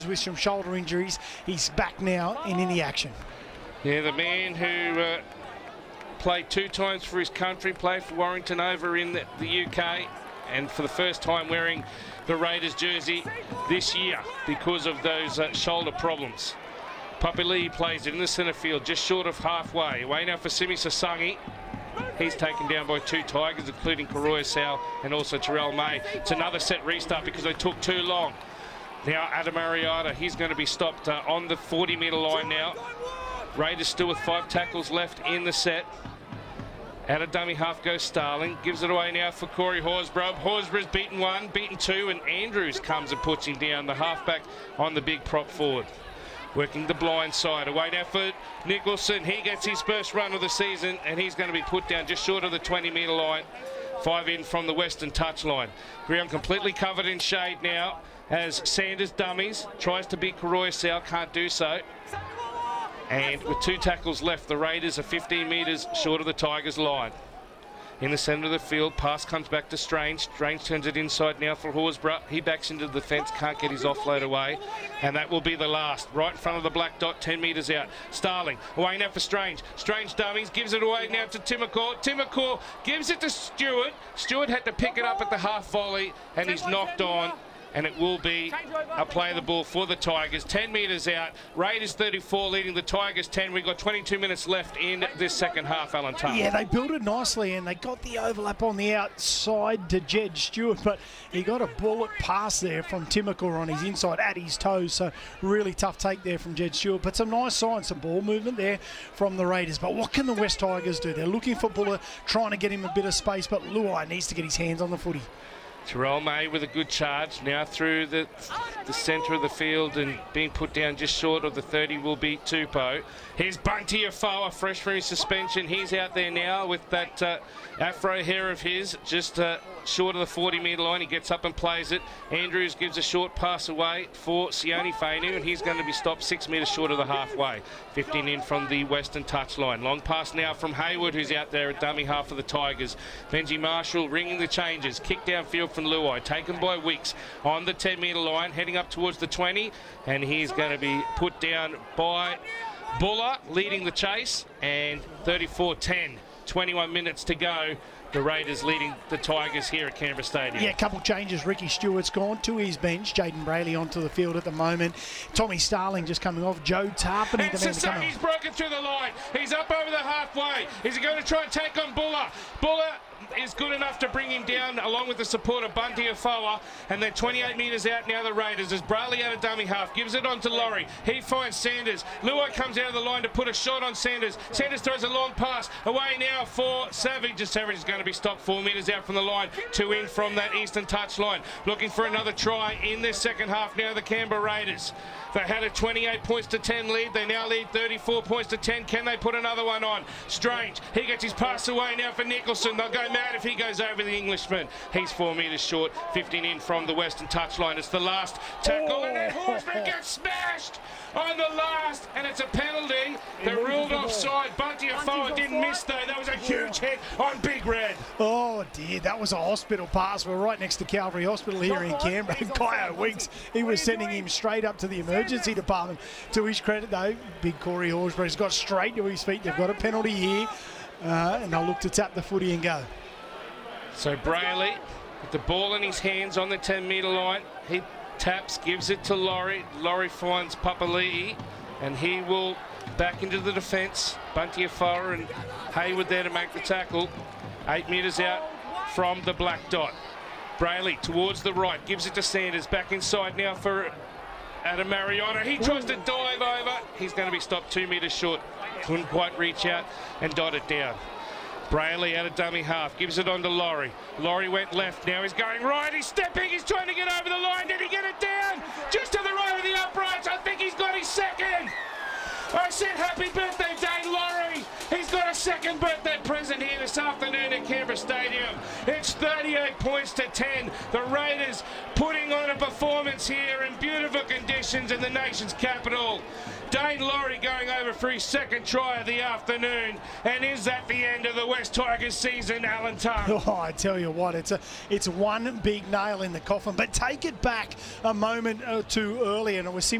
with some shoulder injuries. He's back now in any action. Yeah, the man who played 2 times for his country, played for Warrington over in the UK, and for the first time wearing the Raiders jersey this year because of those shoulder problems. Papali'i plays it in the centre field, just short of halfway. Away now for Simi Sasangi. He's taken down by 2 Tigers, including Koroya Sal and also Terrell May. It's another set restart because they took too long. Now Adam Ariada, he's going to be stopped on the 40-metre line now. Raiders still with 5 tackles left in the set. Out of dummy half goes Starling. Gives it away now for Corey Horsburgh. Horsburgh's beaten 1, beaten 2, and Andrews comes and puts him down. The halfback on the big prop forward. Working the blind side. Away now for Nicholson. He gets his first run of the season, and he's going to be put down just short of the 20-metre line. 5 in from the western touchline. Ground completely covered in shade now as Sanders dummies. Tries to beat Koroya Sal, can't do so. And with 2 tackles left, the Raiders are 15 metres short of the Tigers' line. In the centre of the field, pass comes back to Strange. Strange turns it inside now for Horsburgh. He backs into the fence, can't get his offload away. And that will be the last. Right in front of the black dot, 10 metres out. Starling, away now for Strange. Strange dummies, gives it away now to Timmacore. Timmacore gives it to Stewart. Stewart had to pick it up at the half volley, and he's knocked on. And it will be a play of the ball for the Tigers. 10 metres out. Raiders 34 leading the Tigers 10. We've got 22 minutes left in this second half, Alan Taylor. Yeah, they built it nicely and they got the overlap on the outside to Jed Stewart, but he got a bullet pass there from Timmacore on his inside at his toes. So really tough take there from Jed Stewart. But some nice signs, some ball movement there from the Raiders. But what can the West Tigers do? They're looking for Buller, trying to get him a bit of space, but Luai needs to get his hands on the footy. Terrell May with a good charge now through the centre of the field and being put down just short of the 30 will be Tupou. Here's Bunty Afoa, fresh from his suspension. He's out there now with that afro hair of his, just short of the 40-metre line. He gets up and plays it. Andrews gives a short pass away for Sione Fainu, and he's going to be stopped 6 metres short of the halfway. 15 in from the western touchline. Long pass now from Hayward, who's out there at dummy half of the Tigers. Benji Marshall ringing the changes. Kick downfield from Luai, taken by Wicks on the 10-metre line, heading up towards the 20, and he's going to be put down by Buller, leading the chase, and 34-10, 21 minutes to go. The Raiders leading the Tigers here at Canberra Stadium. Yeah, a couple changes. Ricky Stewart's gone to his bench. Jaden Brayley onto the field at the moment. Tommy Starling just coming off. Joe Tarpany. And Sasangi's broken through the line. He's up over the halfway. Is he going to try and take on Buller? Buller is good enough to bring him down along with the support of Bunty Afoa, and they're 28 metres out now, the Raiders, as Brayley out of dummy half gives it on to Laurie. He finds Sanders. Luai comes out of the line to put a shot on Sanders. Sanders throws a long pass away now for Savage. Savage is going to be stopped 4 metres out from the line, 2 in from that eastern touch line. Looking for another try in this second half now, the Canberra Raiders. They had a 28 points to 10 lead. They now lead 34 points to 10. Can they put another one on? Strange. He gets his pass away now for Nicholson. They'll go mad if he goes over the Englishman. He's 4 metres short. 15 in from the western touchline. It's the last tackle, and then Horsburgh gets smashed on the last, and it's a penalty. They're ruled offside. Bunty Afoa didn't miss though. That was a huge hit on Big Red. Oh dear, that was a hospital pass. We're right next to Calvary Hospital here in Canberra. Kyo Weeks, he was sending him straight up to the emergency department. To his credit though, big Corey Horsburgh has got straight to his feet. They've got a penalty here, and they'll look to tap the footy and go. So Brayley with the ball in his hands on the 10-metre line. He taps, gives it to Laurie. Laurie finds Papali'i, and he will back into the defence. Bunty Afoa and Hayward there to make the tackle. 8 metres out from the black dot. Brayley towards the right, gives it to Sanders. Back inside now for Adam Mariota. He tries to dive over. He's going to be stopped 2 metres short. Couldn't quite reach out and dot it down. Brayley out of dummy half, gives it on to Laurie. Laurie went left, now he's going right, he's stepping, he's trying to get over the line. Did he get it down? Just to the right of the uprights, I think he's got his second. I said happy birthday, Dane Laurie. He's got a second birthday present here this afternoon at Canberra Stadium. It's 38 points to 10. The Raiders putting on a performance here in beautiful conditions in the nation's capital. Dane Laurie going over for his second try of the afternoon. And is that the end of the West Tigers season, Alan Tongue? Oh, I tell you what, it's one big nail in the coffin. But take it back a moment or two earlier, and it was simply